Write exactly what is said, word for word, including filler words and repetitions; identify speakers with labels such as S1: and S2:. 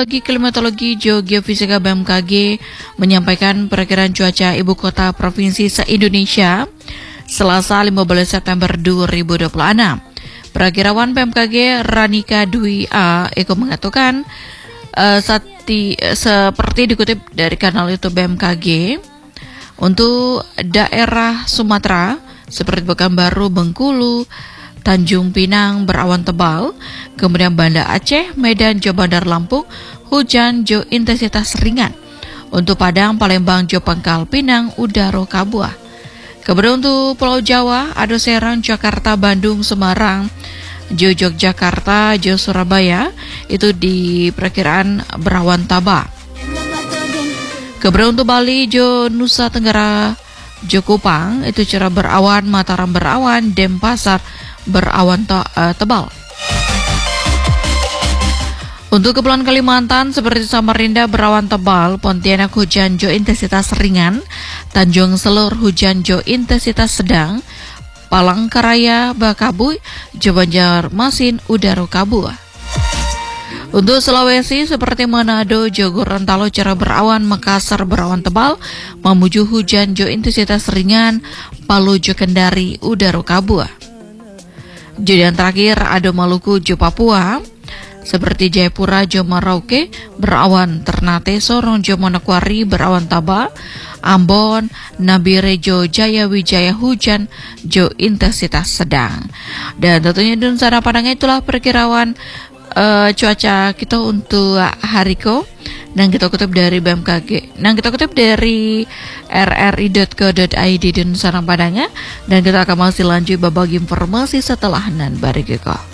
S1: Meteorologi, Klimatologi, Geofisika B M K G menyampaikan perkiraan cuaca ibu kota provinsi se-Indonesia Selasa lima belas September dua ribu dua puluh enam. Perakirawan B M K G Ranika Dwi A Eko mengatakan uh, sati, uh, seperti dikutip dari kanal YouTube B M K G, untuk daerah Sumatera seperti Pekanbaru, Bengkulu, Tanjung Pinang berawan tebal, kemudian Banda Aceh, Medan, Jawa Bandar, Lampung, hujan jo intensitas ringan. Untuk Padang, Palembang, Jo Pangkal, Pinang, udara kabua. Kemudian untuk Pulau Jawa, ada Serang, Jakarta, Bandung, Semarang, Jo Yogyakarta, Jo Surabaya, itu di perkiraan berawan tabak. Kemudian untuk Bali, Jo Nusa Tenggara, Jo Kupang, itu cerah berawan, Mataram berawan, Denpasar berawan te- uh, tebal. Untuk Kepulauan Kalimantan seperti Samarinda berawan tebal, Pontianak hujan jo intensitas ringan, Tanjung Selur hujan jo intensitas sedang, Palangkaraya, Bakabuy, jo Banjarmasin udara kabut. Untuk Sulawesi seperti Manado, jo Gorontalo cerah berawan, Makassar berawan tebal, Mamuju hujan jo intensitas ringan, Palu jo Kendari udara kabut. Jadi yang terakhir ada Maluku, Jo Papua, seperti Jayapura, Jo Merauke berawan, Ternate, Sorong, Jo Manokwari berawan taba, Ambon, Nabire, Jo Jayawijaya hujan jo intensitas sedang. Dan tentunya di Nusa Padang itulah perkiraan uh, cuaca kita untuk hari ko. Dan kita kutip dari B M K G. Dan kita kutip dari r r i dot co dot i d dan Nusa Padangnya. Dan kita akan masih lanjut berbagi informasi setelah nan barikiko.